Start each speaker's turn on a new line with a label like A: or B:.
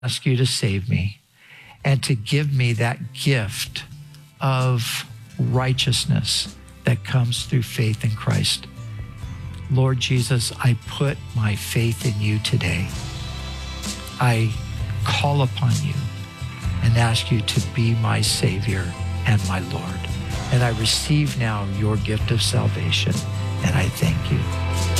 A: ask you to save me and to give me that gift of righteousness that comes through faith in Christ. Lord Jesus, I put my faith in you today. I call upon you and ask you to be my Savior and my Lord. And I receive now your gift of salvation, and I thank you.